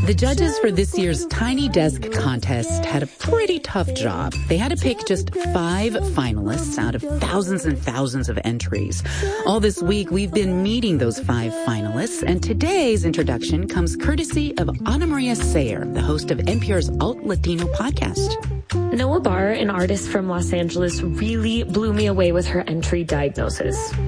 The judges for this year's Tiny Desk contest had a pretty tough job. They had to pick just 5 finalists out of thousands and thousands of entries. All this week, we've been meeting those 5 finalists, and today's introduction comes courtesy of Ana Maria Sayer, the host of NPR's Alt Latino podcast. Noah Barr, an artist from Los Angeles, really blew me away with her entry diagnosis.